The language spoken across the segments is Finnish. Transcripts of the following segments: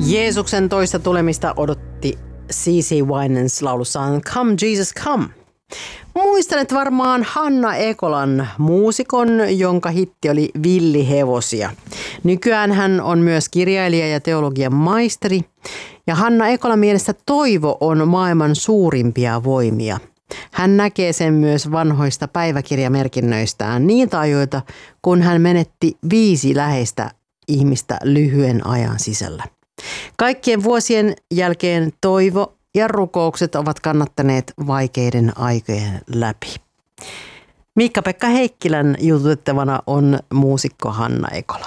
Jeesuksen toista tulemista odotti C.C. Winans laulussaan Come Jesus Come. Muistanet varmaan Hanna Ekolan, muusikon, jonka hitti oli Villihevosia. Nykyään hän on myös kirjailija ja teologian maisteri. Ja Hanna Ekolan mielestä toivo on maailman suurimpia voimia. Hän näkee sen myös vanhoista päiväkirjamerkinnöistään niitä ajoita, kun hän menetti 5 läheistä ihmistä lyhyen ajan sisällä. Kaikkien vuosien jälkeen toivo ja rukoukset ovat kannattaneet vaikeiden aikojen läpi. Miikka-Pekka Heikkilän jututettavana on muusikko Hanna Ekola.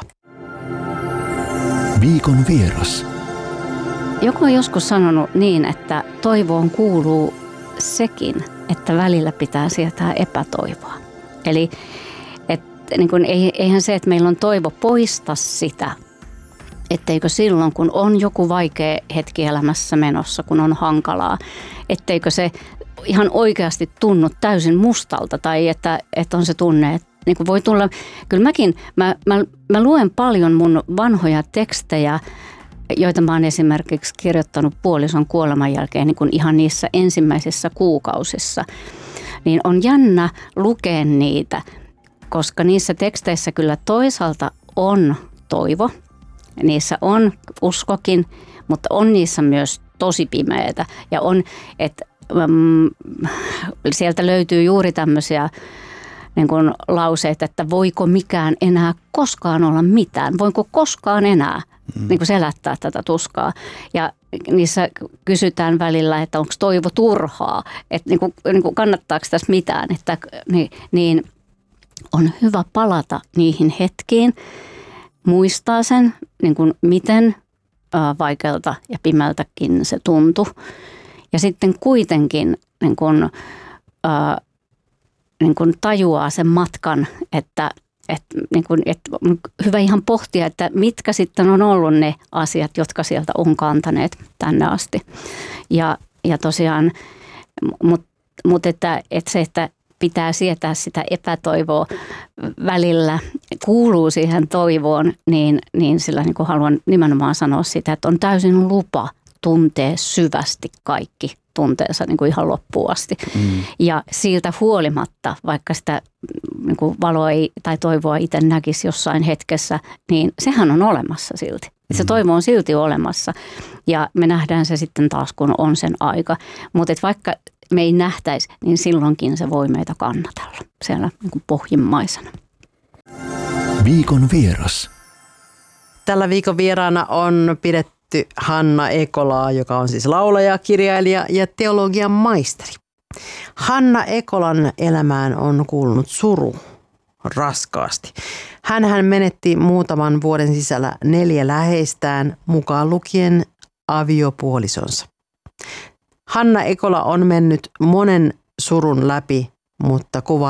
Viikon vieras. Joku on joskus sanonut niin, että toivoon kuuluu sekin, että välillä pitää sietää epätoivoa. Eli niin kun eihän se, että meillä on toivo, poista sitä, etteikö silloin, kun on joku vaikea hetki elämässä menossa, kun on hankalaa, etteikö se ihan oikeasti tunnu täysin mustalta tai että on se tunne, että niin kuin voi tulla, kyllä mä luen paljon mun vanhoja tekstejä, joita mä oon esimerkiksi kirjoittanut puolison kuoleman jälkeen niin kuin ihan niissä ensimmäisissä kuukausissa, niin on jännä lukea niitä, koska niissä teksteissä kyllä toisaalta on toivo, niissä on uskokin, mutta on niissä myös tosi pimeätä ja on, että sieltä löytyy juuri tämmöisiä niin kuin lauseita, että voiko mikään enää koskaan olla mitään, voiko koskaan enää niin kuin selättää tätä tuskaa. Ja niissä kysytään välillä, että onko toivo turhaa, että niin kuin kannattaako tässä mitään, että niin on hyvä palata niihin hetkiin, muistaa sen, niin kuin miten vaikealta ja pimeältäkin se tuntui. Ja sitten kuitenkin niin kuin tajuaa sen matkan, että on hyvä ihan pohtia, että mitkä sitten on ollut ne asiat, jotka sieltä on kantaneet tänne asti. Ja tosiaan, mutta että se, että pitää sietää sitä epätoivoa välillä, kuuluu siihen toivoon, niin sillä niin kuin haluan nimenomaan sanoa sitä, että on täysin lupa tuntea syvästi kaikki tunteensa niin kuin ihan loppuun asti. Ja siltä huolimatta, vaikka sitä niin kuin valoa tai toivoa itse näkisi jossain hetkessä, niin sehän on olemassa silti. Se toivo on silti olemassa ja me nähdään se sitten taas, kun on sen aika. Mutta vaikka me ei nähtäisi, niin silloinkin se voi meitä kannatella siellä niin kuin pohjimmaisena. Viikon vieras. Tällä viikon vieraana on pidetty Hanna Ekolaa, joka on siis laulaja, kirjailija ja teologian maisteri. Hanna Ekolan elämään on kuulunut suru raskaasti. Hänhän menetti muutaman vuoden sisällä 4 läheistään, mukaan lukien aviopuolisonsa. Hanna Ekola on mennyt monen surun läpi, mutta